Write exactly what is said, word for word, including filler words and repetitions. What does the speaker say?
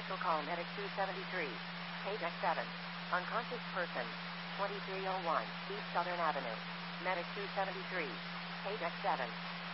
Special call Medic two seventy-three. Page X seven. Unconscious person. twenty-three oh one East Southern Avenue. Medic two seventy-three. Page X seven.